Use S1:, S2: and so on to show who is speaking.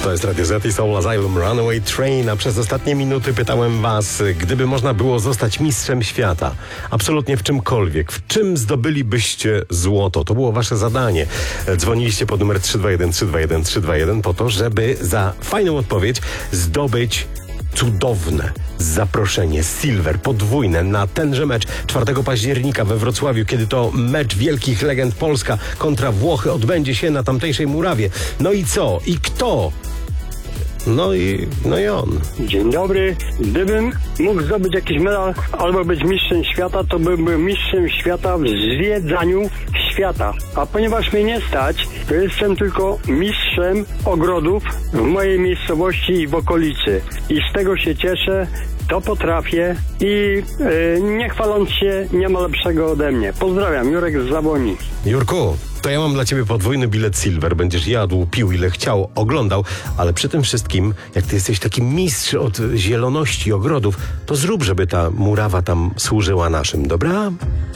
S1: To jest Radio Z i Soul Asylum Runaway Train, a przez ostatnie minuty pytałem was, gdyby można było zostać mistrzem świata, absolutnie w czymkolwiek, w czym zdobylibyście złoto? To było wasze zadanie. Dzwoniliście pod numer 321 po to, żeby za fajną odpowiedź zdobyć cudowne zaproszenie Silver podwójne na tenże mecz 4 października we Wrocławiu, kiedy to mecz wielkich legend Polska kontra Włochy odbędzie się na tamtejszej murawie. No i co? I kto? No i on.
S2: Dzień dobry. Gdybym mógł zdobyć jakiś medal albo być mistrzem świata, to bym był mistrzem świata w zwiedzaniu świata. A ponieważ mnie nie stać, to jestem tylko mistrzem ogrodów w mojej miejscowości i w okolicy. I z tego się cieszę, to potrafię i nie chwaląc się, nie ma lepszego ode mnie. Pozdrawiam, Jurek z Zaboni.
S1: Jurku, to ja mam dla ciebie podwójny bilet Silver. Będziesz jadł, pił ile chciał, oglądał, ale przy tym wszystkim, jak ty jesteś taki mistrz od zieloności ogrodów, to zrób, żeby ta murawa tam służyła naszym, dobra?